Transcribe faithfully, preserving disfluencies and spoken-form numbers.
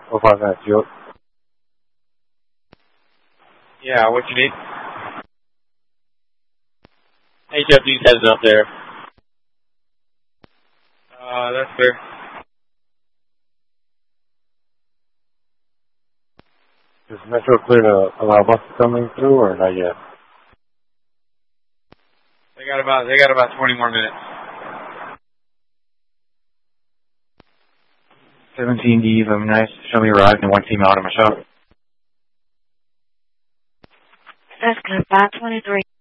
Oh, five minutes, you up? Yeah, what you need? H F D's heading up there. Uh, that's fair. Is Metro clear to allow buses coming through or not yet? They got about they got about twenty more minutes. seventeen D, Luminous, show me arrived and one team out of my shop. That's good, five twenty-three.